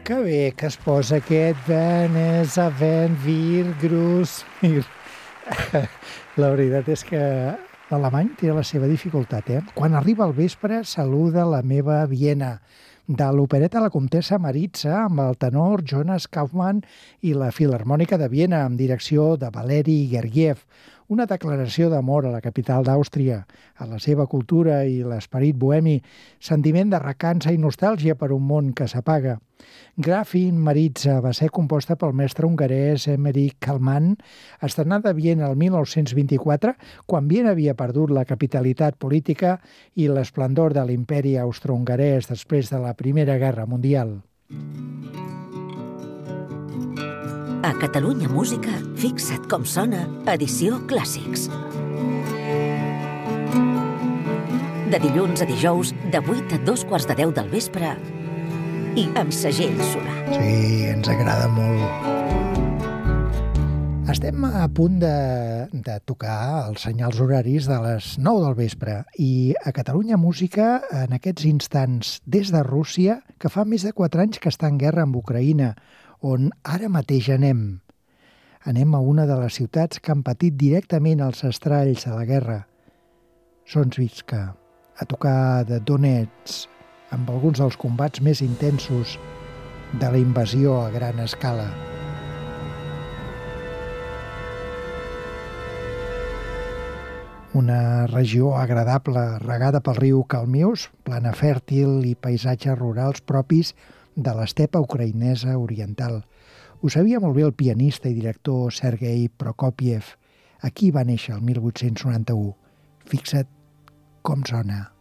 Que bé que es posa aquest Venes Avent Vir Grus Mir. La veritat és que l'alemany té la seva dificultat, eh? Quan arriba el vespre, saluda la meva Viena, de l'opereta La Comtessa Maritza, amb el tenor Jonas Kaufmann i la Filharmònica de Viena, amb direcció de Valeri Gergiev. Una declaració d'amor a la capital d'Àustria, a la seva cultura i l'esperit bohemi, sentiment de recança i nostàlgia per un món que s'apaga. Grafin Maritza va ser composta pel mestre hongarès Emmerich Kallmann, estrenada a Viena el 1924, quan Viena havia perdut la capitalitat política i l'esplendor de l'imperi austro-hongarès després de la Primera Guerra Mundial. A Catalunya Música, fixa't com sona, edició Clàssics. De dilluns a dijous, de 8 a 2:15 del vespre, i amb segell solar. Sí, ens agrada molt. Estem a punt de tocar els senyals horaris de les 9 del vespre i a Catalunya Música, en aquests instants, des de Rússia, que fa més de 4 anys que està en guerra amb Ucraïna, on ara mateix anem. Anem a una de les ciutats que han patit directament els estralls de la guerra. Sonzwitska, a tocar de Donetsk, amb alguns dels combats més intensos de la invasió a gran escala. Una regió agradable, regada pel riu Kalmius, plana fèrtil i paisatges rurals propis de l'estepa ucraïnesa oriental. Ho sabia molt bé el pianista i director Sergei Prokofiev. Aquí va néixer el 1891. Fixa't com sona.